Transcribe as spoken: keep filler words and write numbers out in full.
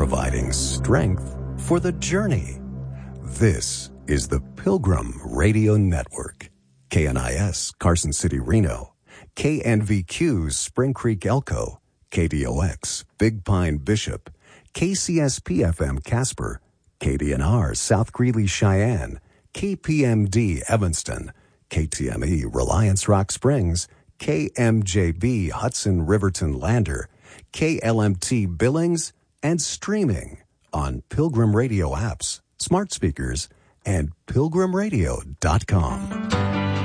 providing strength for the journey. This is the Pilgrim Radio Network. K N I S, Carson City, Reno. K N V Q, Spring Creek, Elko. K D O X, Big Pine, Bishop. K C S P F M, Casper. K D N R, South Greeley, Cheyenne. K P M D, Evanston. K T M E, Reliance Rock Springs. K M J B, Hudson, Riverton, Lander. K L M T, Billings. And streaming on Pilgrim Radio apps, smart speakers, and pilgrim radio dot com.